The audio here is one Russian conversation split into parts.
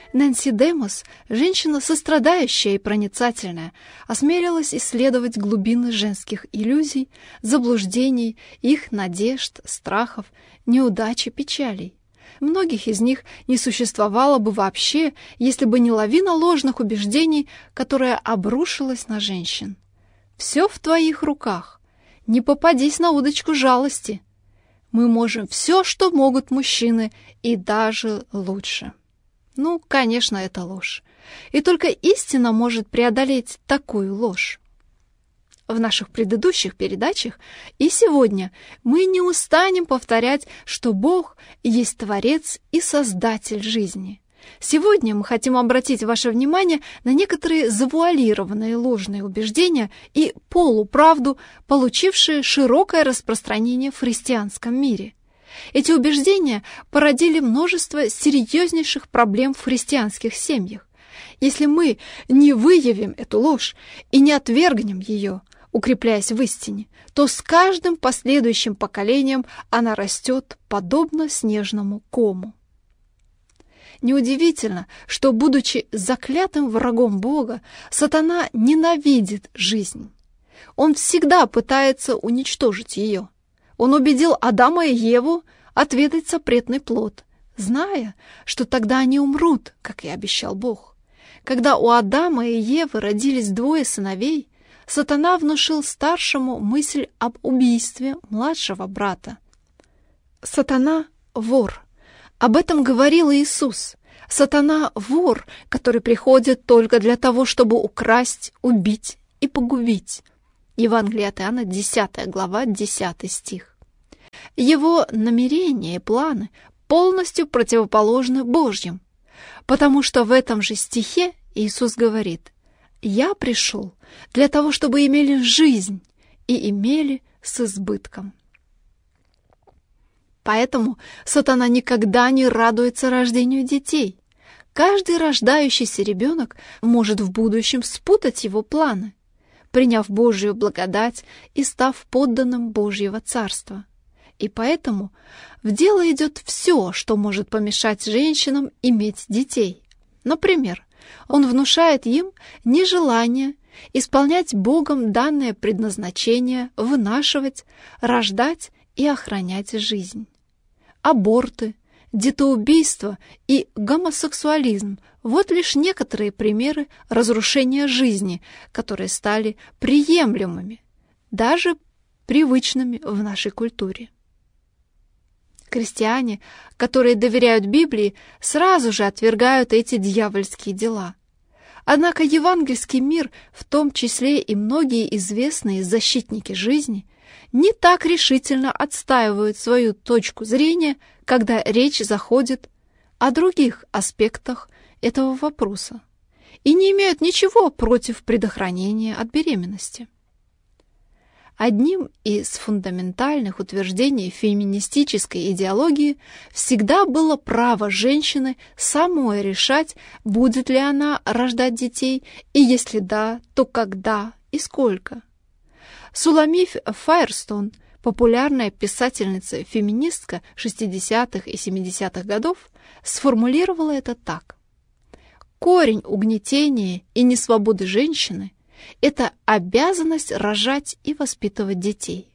Нэнси Демос, женщина сострадающая и проницательная, осмелилась исследовать глубины женских иллюзий, заблуждений, их надежд, страхов, неудач и печалей. Многих из них не существовало бы вообще, если бы не лавина ложных убеждений, которая обрушилась на женщин. «Все в твоих руках. Не попадись на удочку жалости. Мы можем все, что могут мужчины, и даже лучше». Ну, конечно, это ложь. И только истина может преодолеть такую ложь. В наших предыдущих передачах и сегодня мы не устанем повторять, что Бог есть Творец и Создатель жизни. Сегодня мы хотим обратить ваше внимание на некоторые завуалированные ложные убеждения и полуправду, получившие широкое распространение в христианском мире. Эти убеждения породили множество серьезнейших проблем в христианских семьях. Если мы не выявим эту ложь и не отвергнем ее, укрепляясь в истине, то с каждым последующим поколением она растет подобно снежному кому. Неудивительно, что, будучи заклятым врагом Бога, сатана ненавидит жизнь. Он всегда пытается уничтожить ее. Он убедил Адама и Еву отведать запретный плод, зная, что тогда они умрут, как и обещал Бог. Когда у Адама и Евы родились двое сыновей, сатана внушил старшему мысль об убийстве младшего брата. Сатана — вор. Об этом говорил Иисус. Сатана — вор, который приходит только для того, чтобы украсть, убить и погубить. Евангелие от Иоанна, 10 глава, 10 стих. Его намерения и планы полностью противоположны Божьим, потому что в этом же стихе Иисус говорит: «Я пришел для того, чтобы имели жизнь и имели с избытком». Поэтому сатана никогда не радуется рождению детей. Каждый рождающийся ребенок может в будущем спутать его планы, приняв Божью благодать и став подданным Божьего Царства. И поэтому в дело идет все, что может помешать женщинам иметь детей. Например, он внушает им нежелание исполнять Богом данное предназначение, вынашивать, рождать и охранять жизнь. Аборты, детоубийство и гомосексуализм – вот лишь некоторые примеры разрушения жизни, которые стали приемлемыми, даже привычными в нашей культуре. Христиане, которые доверяют Библии, сразу же отвергают эти дьявольские дела. Однако евангельский мир, в том числе и многие известные защитники жизни, не так решительно отстаивают свою точку зрения, когда речь заходит о других аспектах этого вопроса, и не имеют ничего против предохранения от беременности. Одним из фундаментальных утверждений феминистической идеологии всегда было право женщины самой решать, будет ли она рождать детей, и если да, то когда и сколько. Суламиф Файерстон, популярная писательница-феминистка 60-х и 70-х годов, сформулировала это так: «Корень угнетения и несвободы женщины – это обязанность рожать и воспитывать детей».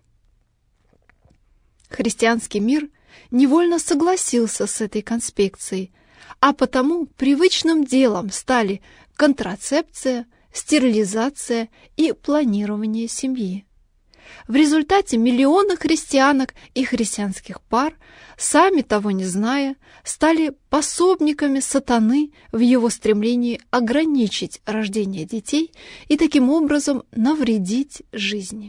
Христианский мир невольно согласился с этой конспекцией, а потому привычным делом стали контрацепция, стерилизация и планирование семьи. В результате миллионы христианок и христианских пар, сами того не зная, стали пособниками сатаны в его стремлении ограничить рождение детей и таким образом навредить жизни.